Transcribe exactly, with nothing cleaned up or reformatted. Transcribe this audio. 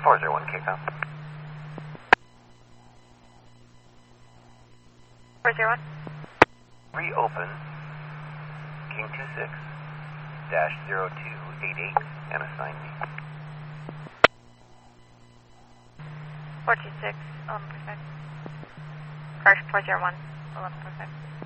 four zero one kickoff. four zero one. Reopen King two six dash zero two eight eight and assign me. four two six, eleven percent. Correction, four zero one, eleven percent.